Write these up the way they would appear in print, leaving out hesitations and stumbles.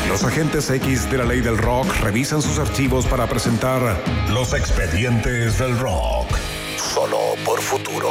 Los agentes X de la ley del rock revisan sus archivos para presentar Los Expedientes del Rock. Solo por Futuro.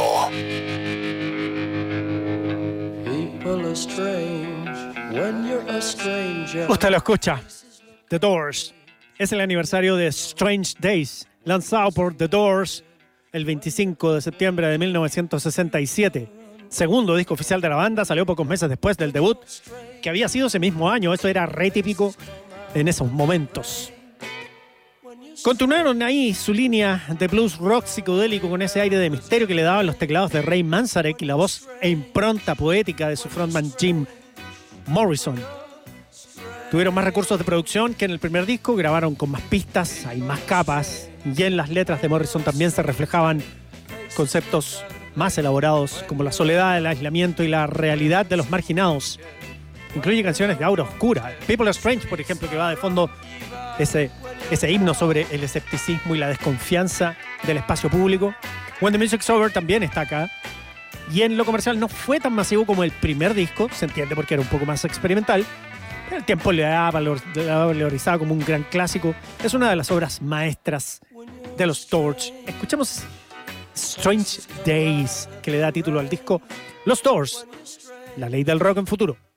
Usted lo escucha. The Doors. Es el aniversario de Strange Days, lanzado por The Doors el 25 de septiembre de 1967. Segundo disco oficial de la banda, salió pocos meses después del debut, que había sido ese mismo año. Eso era re típico en esos momentos. Continuaron ahí su línea de blues rock psicodélico con ese aire de misterio que le daban los teclados de Ray Manzarek y la voz e impronta poética de su frontman Jim Morrison. Tuvieron más recursos de producción que en el primer disco, grabaron con más pistas, hay más capas, y en las letras de Morrison también se reflejaban conceptos más elaborados como la soledad, el aislamiento y la realidad de los marginados. Incluye canciones de aura oscura. People Are Strange, por ejemplo, que va de fondo ese himno sobre el escepticismo y la desconfianza del espacio público. When the Music's Over también está acá. Y en lo comercial no fue tan masivo como el primer disco, se entiende porque era un poco más experimental. Pero el tiempo le ha valorizado como un gran clásico. Es una de las obras maestras de los Doors. Escuchemos Strange Days, que le da título al disco Los Doors, la ley del rock en futuro.